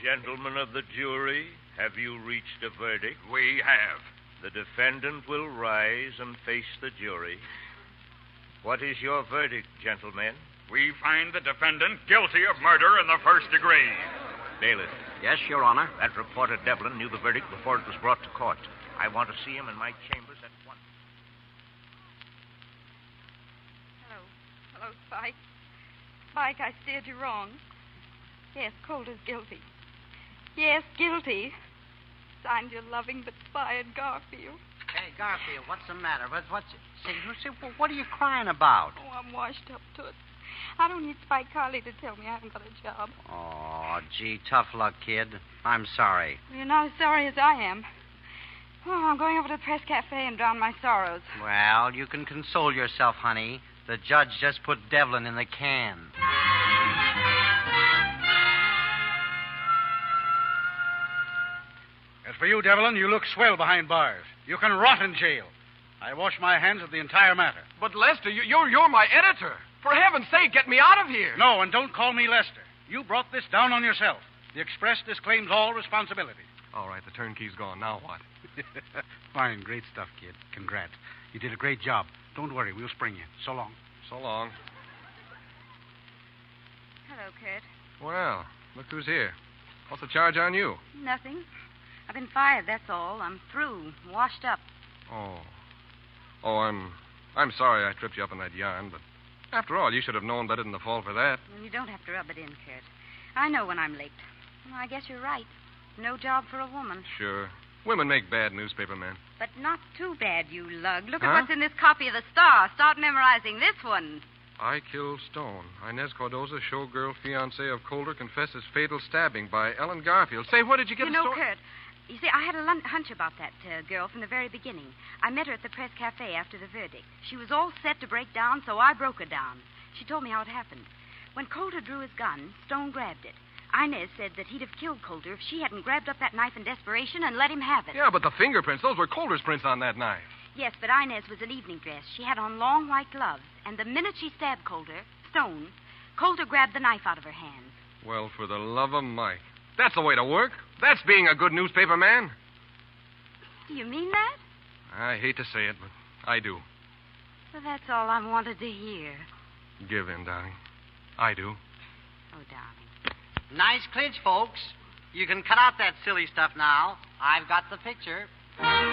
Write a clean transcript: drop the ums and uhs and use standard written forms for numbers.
Gentlemen of the jury, have you reached a verdict? We have. The defendant will rise and face the jury. What is your verdict, gentlemen? We find the defendant guilty of murder in the first degree. Bailiff. Yes, Your Honor. That reporter Devlin knew the verdict before it was brought to court. I want to see him in my chambers at once. Hello, Spike. Spike, I steered you wrong. Yes, Coulter's guilty. Yes, guilty. Signed your loving but fired Garfield. Hey, Garfield, what's the matter? What are you crying about? Oh, I'm washed up to it. I don't need Spike Carley to tell me I haven't got a job. Oh, gee, tough luck, kid. I'm sorry. You're not as sorry as I am. Oh, I'm going over to the press cafe and drown my sorrows. Well, you can console yourself, honey. The judge just put Devlin in the can. As for you, Devlin, you look swell behind bars. You can rot in jail. I wash my hands of the entire matter. But, Lester, you're my editor. For heaven's sake, get me out of here. No, and don't call me Lester. You brought this down on yourself. The Express disclaims all responsibility. All right, the turnkey's gone. Now what? Fine, great stuff, kid. Congrats. You did a great job. Don't worry, we'll spring you. So long. So long. Hello, Kurt. Well, look who's here. What's the charge on you? Nothing. I've been fired, that's all. I'm through, washed up. Oh, I'm sorry I tripped you up in that yarn, but after all, you should have known better than to fall for that. You don't have to rub it in, Kurt. I know when I'm late. Well, I guess you're right. No job for a woman. Sure. Women make bad newspaper men. But not too bad, you lug. Look Huh? at what's in this copy of the Star. Start memorizing this one. I killed Stone. Inez Cardoza, showgirl fiancée of Coulter, confesses fatal stabbing by Ellen Garfield. Say, where did you get You the know, story? Kurt, you see, I had a hunch about that girl from the very beginning. I met her at the press cafe after the verdict. She was all set to break down, so I broke her down. She told me how it happened. When Coulter drew his gun, Stone grabbed it. Inez said that he'd have killed Coulter if she hadn't grabbed up that knife in desperation and let him have it. Yeah, but the fingerprints, those were Coulter's prints on that knife. Yes, but Inez was in evening dress. She had on long white gloves. And the minute she stabbed Stone, Coulter grabbed the knife out of her hand. Well, for the love of Mike. That's the way to work. That's being a good newspaper man. Do you mean that? I hate to say it, but I do. Well, that's all I wanted to hear. Give in, darling. I do. Oh, darling. Nice clinch, folks. You can cut out that silly stuff now. I've got the picture.